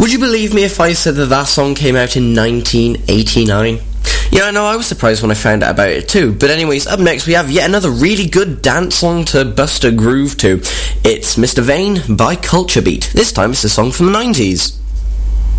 Would you believe me if I said that that song came out in 1989? Yeah, I know, I was surprised when I found out about it too. But anyways, up next we have yet another really good dance song to bust a groove to. It's Mr. Vane by Culture Beat. This time it's a song from the 90s.